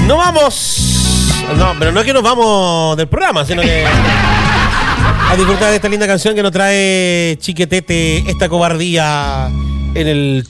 No vamos. No, pero no es que nos vamos del programa, sino que a disfrutar de esta linda canción que nos trae Chiquetete, esta cobardía en el